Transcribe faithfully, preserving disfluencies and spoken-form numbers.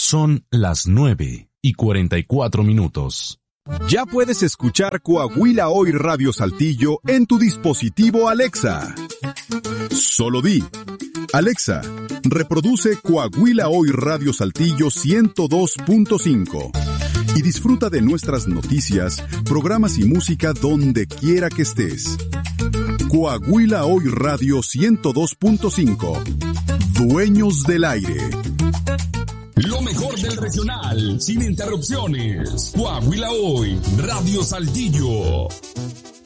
Son las nueve y cuarenta y cuatro minutos. Ya puedes escuchar Coahuila Hoy Radio Saltillo en tu dispositivo Alexa. Solo di: Alexa, reproduce Coahuila Hoy Radio Saltillo ciento dos punto cinco y disfruta de nuestras noticias, programas y música donde quiera que estés. Coahuila Hoy Radio ciento dos punto cinco. Dueños del aire. Lo mejor del regional, sin interrupciones. Coahuila Hoy, Radio Saltillo.